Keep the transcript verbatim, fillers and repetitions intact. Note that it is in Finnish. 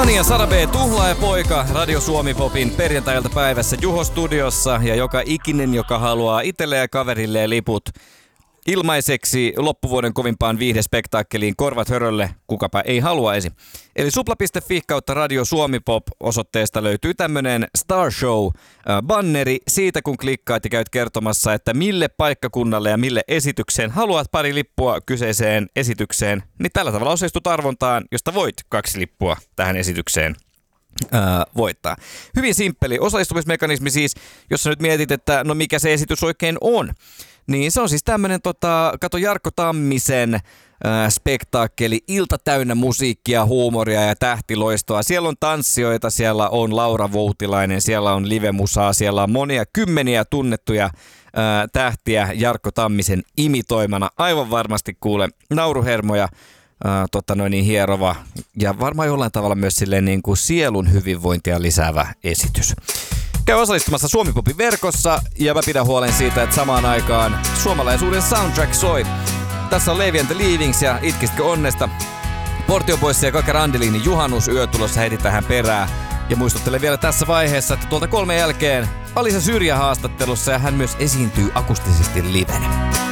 Tania Sara B, Tuhlaaja poika, Radio Suomi Popin perjantai-iltapäivässä Juho studiossa ja joka ikinen, joka haluaa itselleen ja kaverilleen liput ilmaiseksi loppuvuoden kovimpaan viihdespektaakkeliin Korvat hörölle, kukapa ei haluaisi. Eli supla piste fi kautta Radio Suomi Pop osoitteesta löytyy tämmönen Star Show-banneri siitä, kun klikkaat ja käyt kertomassa, että mille paikkakunnalle ja mille esitykseen haluat pari lippua kyseiseen esitykseen, niin tällä tavalla osallistut arvontaan, josta voit kaksi lippua tähän esitykseen Ää, voittaa. Hyvin simppeli osallistumismekanismi siis, jos sä nyt mietit, että no mikä se esitys oikein on. Niin se on siis tämmönen, tota, kato Jarkko Tammisen äh, spektaakkeli, ilta täynnä musiikkia, huumoria ja tähtiloistoa. Siellä on tanssijoita, siellä on Laura Voutilainen, siellä on livemusaa, siellä on monia kymmeniä tunnettuja äh, tähtiä Jarkko Tammisen imitoimana. Aivan varmasti kuule nauruhermoja äh, tota noin niin hierova ja varmaan jollain tavalla myös silleen niin kuin sielun hyvinvointia lisäävä esitys. Käy osallistumassa Suomi Popin verkossa ja mä pidän huolen siitä, että samaan aikaan suomalaisuuden soundtrack soi. Tässä on Levi and the Leavings ja Itkisitkö onnesta. Portio Boys ja Kaka Randelinin juhannusyö tulossa heti tähän perään. Ja muistuttelen vielä tässä vaiheessa, että tuolta kolmen jälkeen Alisa Syrjä haastattelussa ja hän myös esiintyy akustisesti livenä.